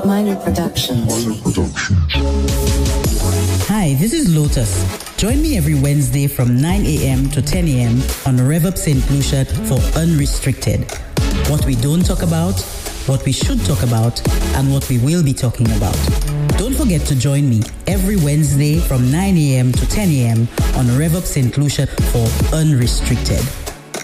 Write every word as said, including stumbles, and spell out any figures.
Minor Productions. Hi, this is Lotus. Join me every Wednesday from nine a.m. to ten a.m. on Rev Saint Lucia for Unrestricted. What we don't talk about, what we should talk about, and what we will be talking about. Don't forget to join me every Wednesday from nine a.m. to ten a.m. on Rev Saint Lucia for Unrestricted.